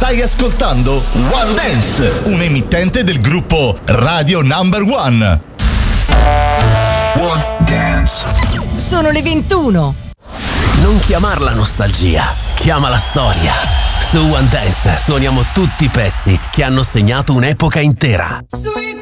Stai ascoltando One Dance, un emittente del gruppo Radio Number One. One Dance. Sono le 21. Non chiamarla nostalgia, chiamala storia. Su One Dance suoniamo tutti i pezzi che hanno segnato un'epoca intera.